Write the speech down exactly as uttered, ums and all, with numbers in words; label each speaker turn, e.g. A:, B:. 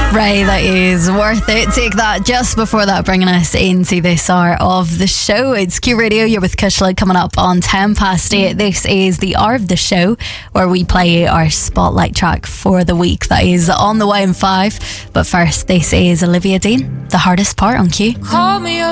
A: Ray, that is worth it. Take that just before that, bringing us into this hour of the show. It's Q Radio. You're with Kushla coming up on ten past eight. This is the hour of the show where we play our spotlight track for the week. That is on the way in five. But first, this is Olivia Dean, The Hardest Part on Q.
B: Call me up.